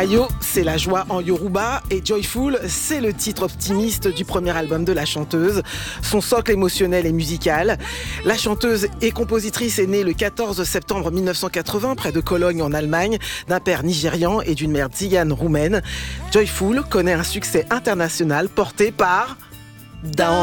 Ayo, c'est la joie en Yoruba et Joyful, c'est le titre optimiste du premier album de la chanteuse. Son socle émotionnel et musical. La chanteuse et compositrice est née le 14 septembre 1980 près de Cologne en Allemagne, d'un père nigérian et d'une mère tzigane roumaine. Joyful connaît un succès international porté par